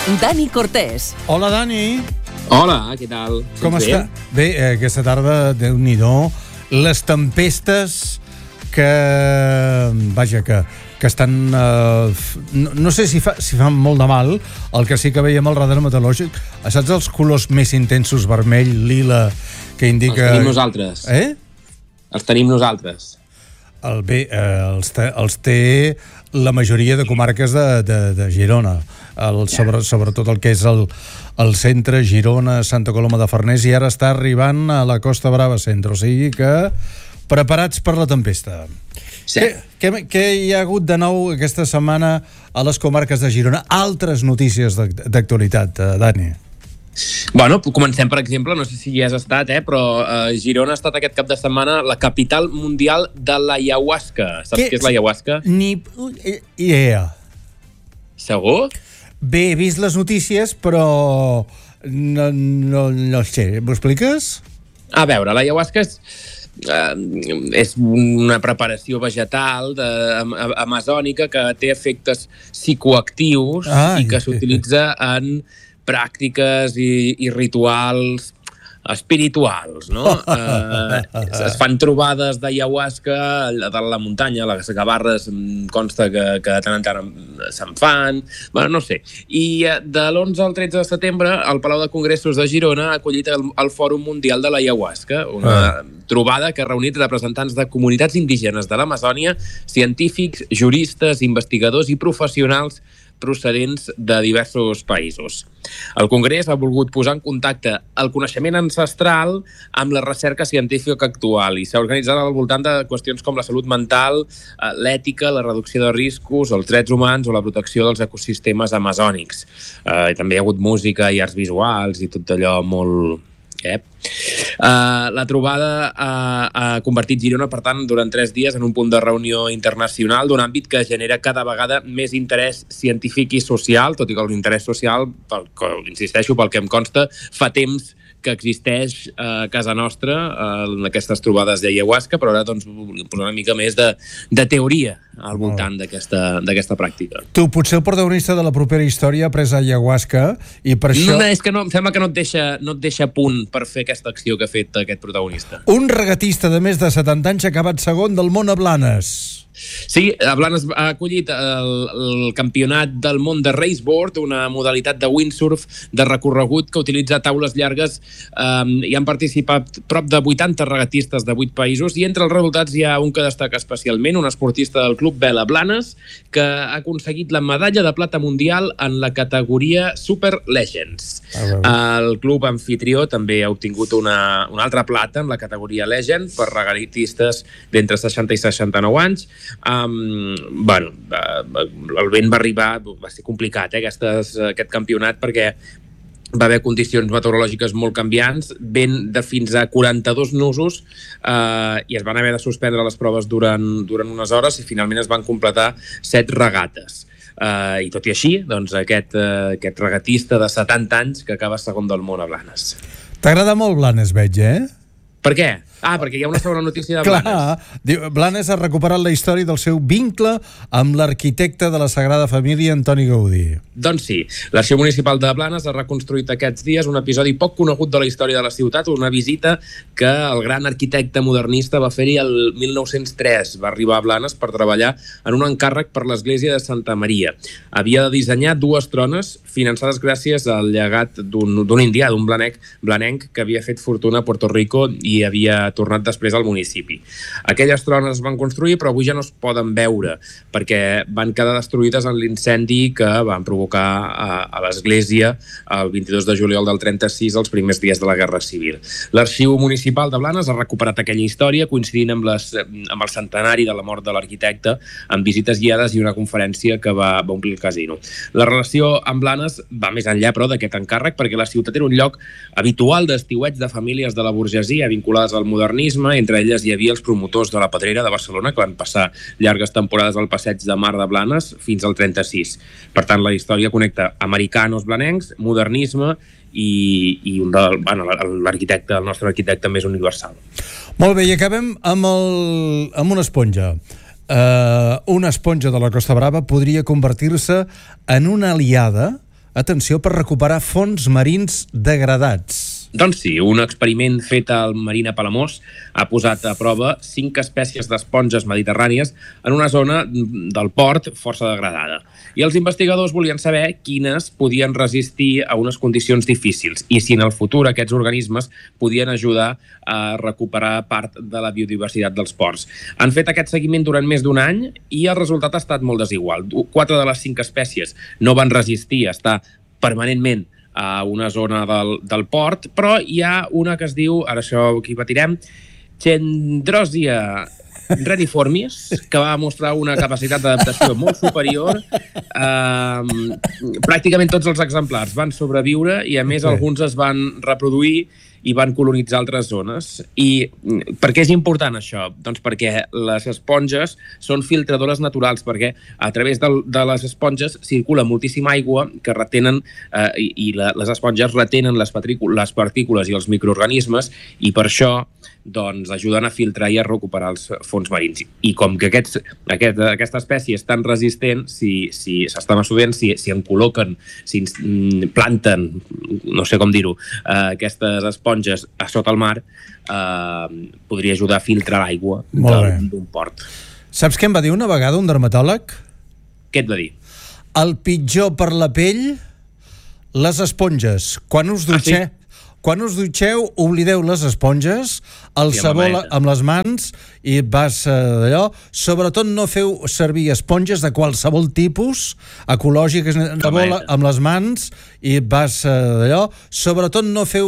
Dani Cortés. Hola, Dani. Hola, què tal? Com està? Bé, aquesta tarda, Déu-n'hi-do, les tempestes que estan... no sé si fan molt de mal. El que sí que veiem al radar meteorològic, saps els colors més intensos, vermell, lila, que indica... Els tenim nosaltres. Els tenim nosaltres. Els té la majoria de comarques de Girona, sobretot el que és el centre, Girona, Santa Coloma de Farners, i ara està arribant a la Costa Brava centre, o sigui que preparats per la tempesta. Sí. Què hi ha hagut de nou aquesta setmana a les comarques de Girona? Altres notícies d'actualitat, Dani? Bueno, comencem, per exemple, no sé si hi has estat, però Girona ha estat aquest cap de setmana la capital mundial de l'ayahuasca. Saps què és l'ayahuasca? Ni idea. Segur? Bé, he vist les notícies, però no sé. M'ho expliques? A veure, l'ayahuasca és una preparació vegetal amazònica que té efectes psicoactius i que s'utilitza en pràctiques i rituals espirituals, no? Es fan trobades d'ayahuasca de la muntanya, les gavarres consta que de tant en tant se'n fan, bueno, no sé. I de l'11 al 13 de setembre el Palau de Congressos de Girona ha acollit el Fòrum Mundial de l'Ayahuasca, una trobada que ha reunit representants de comunitats indígenes de l'Amazònia, científics, juristes, investigadors i professionals procedents de diversos països. El Congrés ha volgut posar en contacte el coneixement ancestral amb la recerca científica actual i s'ha organitzat al voltant de qüestions com la salut mental, l'ètica, la reducció de riscos, els drets humans o la protecció dels ecosistemes amazònics. També hi ha hagut música i arts visuals i tot allò molt... La trobada ha convertit Girona, per tant, durant 3 dies en un punt de reunió internacional d'un àmbit que genera cada vegada més interès científic i social, tot i que l'interès social, insisteixo, pel que em consta, fa temps que existeix a casa nostra en aquestes trobades d'ayahuasca, però ara doncs volem posar una mica més de teoria al voltant d'aquesta pràctica. Tu, potser el protagonista de la propera història ha pres ayahuasca i per això... No, és que em sembla que no et deixa punt per fer aquesta acció que ha fet aquest protagonista. Un regatista de més de 70 anys ha acabat segon del món a Blanes. Sí, Blanes ha acollit el campionat del món de raceboard, una modalitat de windsurf de recorregut que utilitza taules llargues i han participat prop de 80 regatistes de 8 països i entre els resultats hi ha un que destaca especialment, un esportista del club Vela Blanes que ha aconseguit la medalla de plata mundial en la categoria Super Legends. El club anfitrió també ha obtingut una altra plata en la categoria Legend per regatistes d'entre 60 i 69 anys. El vent va arribar, va ser complicat aquest campionat perquè va haver condicions meteorològiques molt canviants, vent de fins a 42 nusos i es van haver de suspendre les proves durant unes hores i finalment es van completar 7 regates. I tot i així, doncs, aquest regatista de 70 anys que acaba segon del món a Blanes. T'agrada molt Blanes, veig, Per què? Perquè hi ha una segona notícia de Blanes. Clar, Blanes ha recuperat la història del seu vincle amb l'arquitecte de la Sagrada Família, Antoni Gaudí. Doncs sí, l'Arxiu Municipal de Blanes ha reconstruït aquests dies un episodi poc conegut de la història de la ciutat, una visita que el gran arquitecte modernista va fer-hi el 1903. Va arribar a Blanes per treballar en un encàrrec per l'església de Santa Maria. Havia de dissenyar 2 trones finançades gràcies al llegat d'un indià, d'un blanenc que havia fet fortuna a Puerto Rico i havia tornat després al municipi. Aquelles trones es van construir, però avui ja no es poden veure, perquè van quedar destruïdes en l'incendi que van provocar a l'església el 22 de juliol del 36, els primers dies de la Guerra Civil. L'Arxiu Municipal de Blanes ha recuperat aquella història, coincidint amb el centenari de la mort de l'arquitecte, amb visites guiades i una conferència que va omplir el casino. La relació amb Blanes va més enllà, però, d'aquest encàrrec, perquè la ciutat era un lloc habitual d'estiueig de famílies de la burgesia vinculades al modernisme, entre elles hi havia els promotors de la Pedrera de Barcelona que van passar llargues temporades al passeig de Mar de Blanes fins al 36. Per tant, la història connecta americanos blanencs, modernisme i l'arquitecte, el nostre arquitecte més universal. Molt bé, i acabem amb una esponja. Una esponja de la Costa Brava podria convertir-se en una aliada atenció, per recuperar fons marins degradats. Doncs sí, un experiment fet al Marina Palamós ha posat a prova 5 espècies d'esponges mediterrànies en una zona del port força degradada. I els investigadors volien saber quines podien resistir a unes condicions difícils i si en el futur aquests organismes podien ajudar a recuperar part de la biodiversitat dels ports. Han fet aquest seguiment durant més d'un any i el resultat ha estat molt desigual. 4 de les 5 espècies no van resistir a estar permanentment a una zona del port, però hi ha una que es diu, ara això aquí patirem, Chendrosia reniformis, que va mostrar una capacitat d'adaptació molt superior. Pràcticament tots els exemplars van sobreviure i, a més, alguns es van reproduir i van colonitzar altres zones. I per què és important això? Doncs perquè les esponges són filtradores naturals, perquè a través de les esponges circula moltíssima aigua que retenen, i les esponges retenen les partícules i els microorganismes, i per això doncs, ajuden a filtrar i a recuperar els fons marins. I com que aquesta espècie és tan resistent, si s'estan estudiant, si en col·loquen, si planten, no sé com dir-ho, aquestes esponges a sota el mar, podria ajudar a filtrar l'aigua d'un port. Saps què em va dir una vegada un dermatòleg? Què et va dir? El pitjor per la pell, les esponges. Quan us dutxeu, oblideu les esponges, el sabó amb les mans i vas d'allò. Sobretot no feu servir esponges de qualsevol tipus, ecològiques, amb les mans i vas d'allò. Sobretot no feu